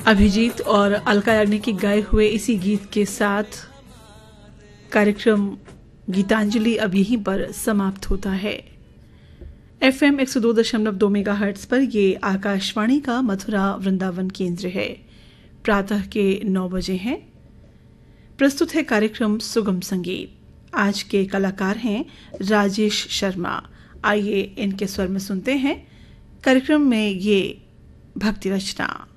अभिजीत और अलका याग्निक के गाए हुए इसी गीत के साथ कार्यक्रम गीतांजलि अब यहीं पर समाप्त होता है। FM 102.2 मेगाहर्ट्ज पर ये आकाशवाणी का मथुरा वृंदावन केंद्र है। प्रातः के 9 बजे हैं। प्रस्तुत है कार्यक्रम सुगम संगीत। आज के कलाकार हैं राजेश शर्मा। आइए इनके स्वर में सुनते हैं कार्यक्रम में ये भक्ति रचना।